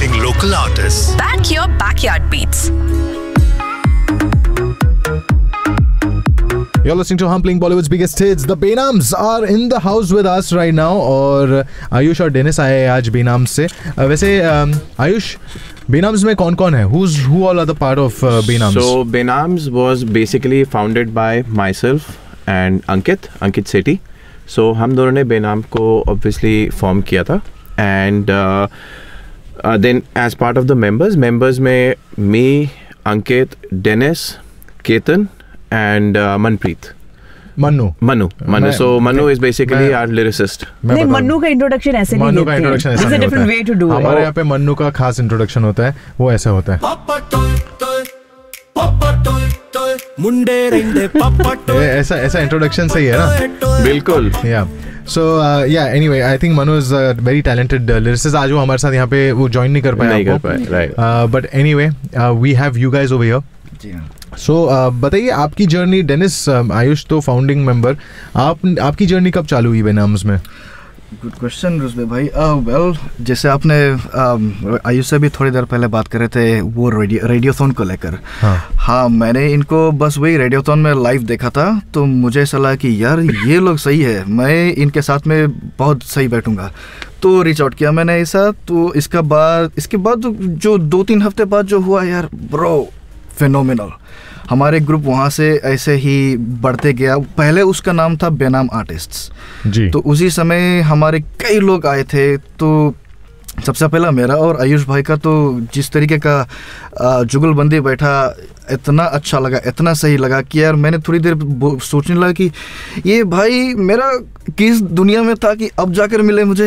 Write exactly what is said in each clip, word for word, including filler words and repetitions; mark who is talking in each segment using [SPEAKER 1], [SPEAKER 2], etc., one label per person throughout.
[SPEAKER 1] celebrating local artists.
[SPEAKER 2] Back your backyard beats.
[SPEAKER 3] You're listening to Hum playing Bollywood's biggest hits. The Benams are in the house with us right now. और आयुष और Dennis आए आज बेनाम्स से. uh, वैसे um, Ayush, बेनाम्स में कौन कौन है? Who's who all are the part of uh, Benams?
[SPEAKER 4] So Benams was basically founded by myself and Ankit, Ankit Sethi. So हम दोनों ने बेनाम को obviously form किया था. And uh, uh, then as part of the members, members में me, Ankit, Dennis, Ketan and uh, Manpreet.
[SPEAKER 3] Mannu.
[SPEAKER 4] Manu. Manu. So Manu is basically our lyricist.
[SPEAKER 5] नहीं, मन्नू का introduction ऐसे नहीं
[SPEAKER 3] मन्नू का इंट्रोडक्शन ऐसा नहीं होता है.
[SPEAKER 5] way to do it.
[SPEAKER 3] हमारे यहाँ पे मन्नू का खास इंट्रोडक्शन होता है, वो ऐसा होता है. ऐसा ऐसा इंट्रोडक्शन सही है ना?
[SPEAKER 4] बिल्कुल.
[SPEAKER 3] Yeah. So uh, yeah. Anyway, I think Manu is a very talented uh, lyricist. आज वो हमारे साथ यहाँ पे वो join नहीं कर पाया.
[SPEAKER 4] नहीं कर पाया. Right.
[SPEAKER 3] Uh, but anyway, uh, we have you guys over here.
[SPEAKER 6] जी हाँ.
[SPEAKER 3] सो so, uh, बताइए आपकी जर्नी. डेनिस, आयुष तो फाउंडिंग मेंबर, आप आपकी जर्नी कब चालू हुई बेनाम्स में?
[SPEAKER 6] गुड क्वेश्चन रुजबे भाई. वेल, जैसे आपने आयुष से भी थोड़ी देर पहले बात कर रहे थे वो रेडियो रेडियोथॉन को लेकर.
[SPEAKER 3] हाँ.
[SPEAKER 6] हाँ, मैंने इनको बस वही रेडियोथॉन में लाइव देखा था, तो मुझे ऐसा लगा कि यार ये लोग सही है, मैं इनके साथ में बहुत सही बैठूंगा. तो रीच आउट किया मैंने ऐसा. तो इसका बाद इसके बाद जो दो तीन हफ्ते बाद जो हुआ, यार ब्रो फिनोमिनल. हमारे ग्रुप वहाँ से ऐसे ही बढ़ते गया. पहले उसका नाम था बेनाम आर्टिस्ट्स
[SPEAKER 3] जी.
[SPEAKER 6] तो उसी समय हमारे कई लोग आए थे. तो सबसे पहला मेरा और आयुष भाई का तो जिस तरीके का जुगलबंदी बैठा, इतना अच्छा लगा, इतना सही लगा कि यार मैंने थोड़ी देर सोचने लगा कि ये भाई मेरा किस दुनिया में था कि अब जाकर मिले मुझे.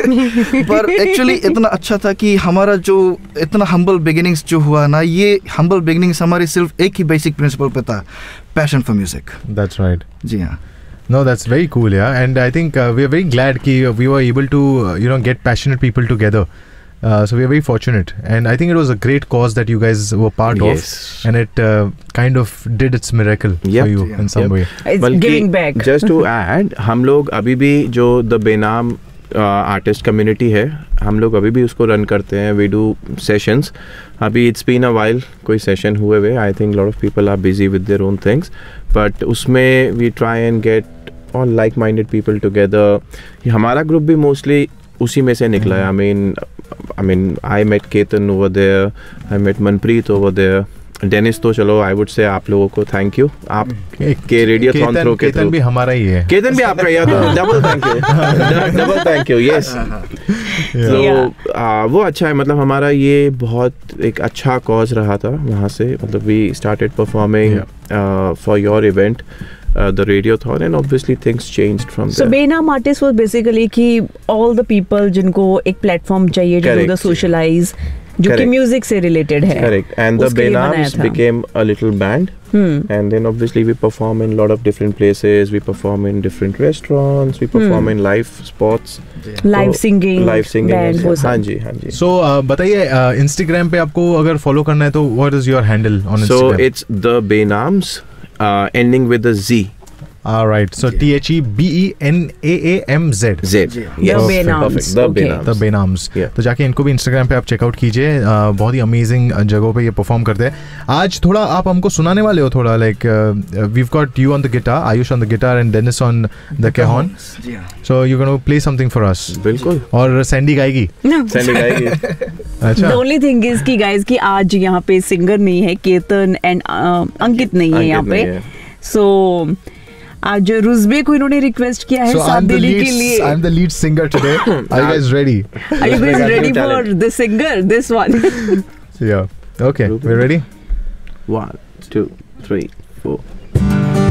[SPEAKER 6] पर एक्चुअली इतना अच्छा था कि हमारा जो इतना हम्बल बिगिनिंग्स जो हुआ ना, ये हम्बल बिगिनिंग्स हमारी सिर्फ एक ही बेसिक प्रिंसिपल पे था, passion for music.
[SPEAKER 3] That's right.
[SPEAKER 6] जी हाँ.
[SPEAKER 3] No, that's very cool, yeah. And I think uh, we are very glad कि we were able to, uh, you know, get passionate people together. Uh, so we are very fortunate. And I think it was a great cause that you guys were part
[SPEAKER 4] Yes.
[SPEAKER 3] of. And it uh, kind of did its miracle
[SPEAKER 4] Yep.
[SPEAKER 3] for you
[SPEAKER 6] Yeah.
[SPEAKER 3] in some
[SPEAKER 4] Yep.
[SPEAKER 3] way.
[SPEAKER 5] It's
[SPEAKER 4] बल्कि
[SPEAKER 5] giving back.
[SPEAKER 4] just to add, हम लोग अभी भी जो the Benam artist community है, हम लोग अभी भी उसको रन करते हैं. We do sessions. अभी इट्स बीन अ वाइल कोई सेशन हुए हुए. I think lot of people are busy with their own things, but उसमें we try and get all like minded people together. हमारा ग्रुप भी mostly उसी में से निकला है. I mean I mean I met Ketan over there, I met Manpreet over there. Dennis तो चलो आई वुड से आप लोगों को थैंक यू, आप के रेडियोथॉन थ्रो के
[SPEAKER 3] केतन भी हमारा ही है.
[SPEAKER 4] केतन भी आपका यार, double thank you. Double thank you. Yes. तो वो अच्छा है. मतलब हमारा ये बहुत एक अच्छा कॉज रहा था वहाँ से. मतलब we started performing for your event, the radiothon, and obviously things changed from
[SPEAKER 5] So
[SPEAKER 4] there.
[SPEAKER 5] Benam artist was basically कि all the people जिनको एक platform चाहिए to do the socialize, जो कि music से related है.
[SPEAKER 4] Correct. And the Benams became a little band. Hmm. And then obviously we perform in a lot of different places. We perform in different restaurants. We perform hmm. in live spots.
[SPEAKER 5] Live so, singing.
[SPEAKER 4] Live singing.
[SPEAKER 5] Band वो सब.
[SPEAKER 4] हाँ जी, हाँ जी.
[SPEAKER 3] So uh, बताइए uh, Instagram पे आपको अगर follow करना है तो what is your handle on Instagram?
[SPEAKER 4] So it's the Benams. Uh, ending with a Z.
[SPEAKER 3] All right. So T H E B E N A A M Z.
[SPEAKER 4] Z.
[SPEAKER 5] Yes. The Benams.
[SPEAKER 4] The
[SPEAKER 5] okay.
[SPEAKER 4] Benams.
[SPEAKER 3] The Benams.
[SPEAKER 4] Yeah.
[SPEAKER 3] तो जाके इनको भी Instagram पे आप checkout कीजिए. uh, बहुत ही amazing जगहों पे ये परफॉर्म करते हैं. आज थोड़ा आप हमको सुनाने वाले हो थोड़ा like we've got you on the guitar, Ayush on the guitar and Dennis on the cajon. So you're going to play something for us.
[SPEAKER 4] बिल्कुल.
[SPEAKER 3] और सैंडी गाएगी.
[SPEAKER 4] सैंडी गाएगी.
[SPEAKER 3] अच्छा.
[SPEAKER 5] The only thing is कि guys कि आज यहाँ पे singer नहीं है, केतन एंड अंकित नहीं है यहाँ पे. So आज रुजबे को इन्होंने रिक्वेस्ट किया है साथ देने के लिए.
[SPEAKER 3] I'm the lead singer today. Are you guys ready?
[SPEAKER 5] Are you guys ready for the singer? This one.
[SPEAKER 3] Yeah. Okay. We're ready.
[SPEAKER 4] One, two, three, four.